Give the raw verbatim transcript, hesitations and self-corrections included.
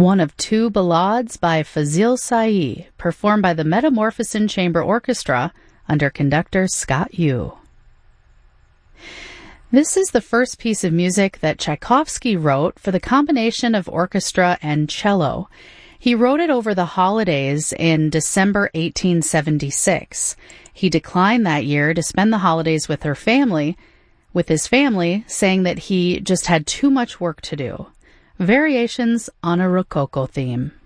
one of two ballades by Fazil Say, performed by the Metamorphosin Chamber Orchestra under conductor Scott Yu. This is the first piece of music that Tchaikovsky wrote for the combination of orchestra and cello. He wrote it over the holidays in December eighteen seventy-six. He declined that year to spend the holidays with her family, with his family, saying that he just had too much work to do. Variations on a Rococo theme.